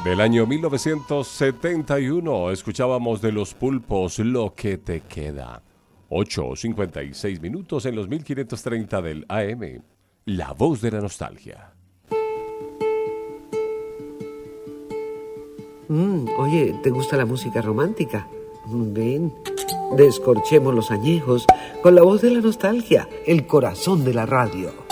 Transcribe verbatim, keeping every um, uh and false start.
Del año mil novecientos setenta y uno escuchábamos de Los Pulpos Lo que te queda. ocho cincuenta y seis minutos en los mil quinientos treinta del A M. La voz de la nostalgia. Mm, oye, ¿te gusta la música romántica? Ven, descorchemos los añejos con la voz de la nostalgia, el corazón de la radio.